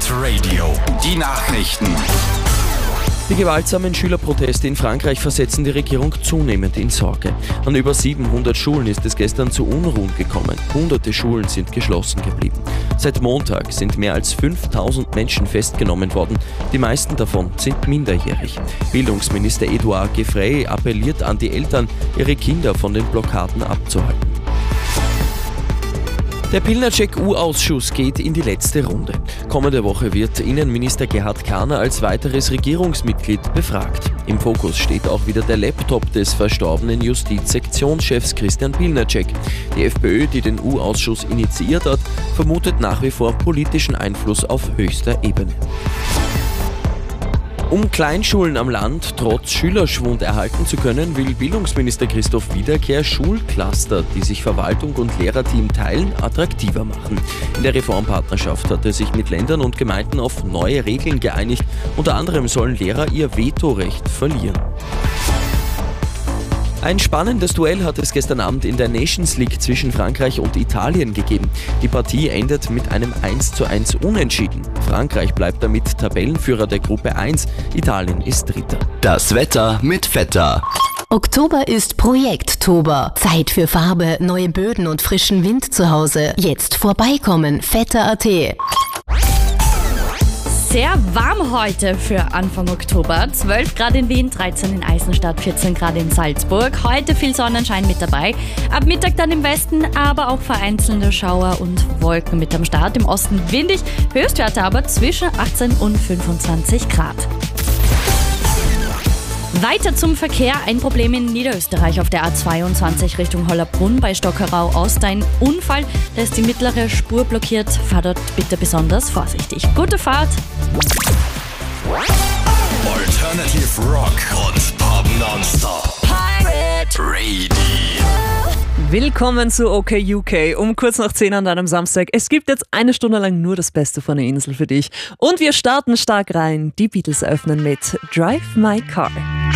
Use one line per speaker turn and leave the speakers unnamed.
Hit Radio. Die Nachrichten.
Die gewaltsamen Schülerproteste in Frankreich versetzen die Regierung zunehmend in Sorge. An über 700 Schulen ist es gestern zu Unruhen gekommen. Hunderte Schulen sind geschlossen geblieben. Seit Montag sind mehr als 5000 Menschen festgenommen worden. Die meisten davon sind minderjährig. Bildungsminister Edouard Gefrey appelliert an die Eltern, ihre Kinder von den Blockaden abzuhalten. Der Pilnacek-U-Ausschuss geht in die letzte Runde. Kommende Woche wird Innenminister Gerhard Kahner als weiteres Regierungsmitglied befragt. Im Fokus steht auch wieder der Laptop des verstorbenen Justizsektionschefs Christian Pilnacek. Die FPÖ, die den U-Ausschuss initiiert hat, vermutet nach wie vor politischen Einfluss auf höchster Ebene. Um Kleinschulen am Land trotz Schülerschwund erhalten zu können, will Bildungsminister Christoph Wiederkehr Schulcluster, die sich Verwaltung und Lehrerteam teilen, attraktiver machen. In der Reformpartnerschaft hat er sich mit Ländern und Gemeinden auf neue Regeln geeinigt. Unter anderem sollen Lehrer ihr Vetorecht verlieren. Ein spannendes Duell hat es gestern Abend in der Nations League zwischen Frankreich und Italien gegeben. Die Partie endet mit einem 1:1 Unentschieden. Frankreich bleibt damit Tabellenführer der Gruppe 1, Italien ist Dritter.
Das Wetter mit Vetter.
Oktober ist Projekttober. Zeit für Farbe, neue Böden und frischen Wind zu Hause. Jetzt vorbeikommen, vetter.at.
Sehr warm heute für Anfang Oktober. 12 Grad in Wien, 13 in Eisenstadt, 14 Grad in Salzburg. Heute viel Sonnenschein mit dabei. Ab Mittag dann im Westen, aber auch vereinzelte Schauer und Wolken mit am Start. Im Osten windig, Höchstwerte aber zwischen 18 und 25 Grad. Weiter zum Verkehr. Ein Problem in Niederösterreich auf der A22 Richtung Hollerbrunn bei Stockerau Ost. Ein Unfall, da ist die mittlere Spur blockiert. Fahr dort bitte besonders vorsichtig. Gute Fahrt!
Alternative Rock und Pop Nonstop. Pirate Radio.
Willkommen zu OK UK, um kurz nach 10 an deinem Samstag. Es gibt jetzt eine Stunde lang nur das Beste von der Insel für dich. Und wir starten stark rein. Die Beatles öffnen mit Drive My Car.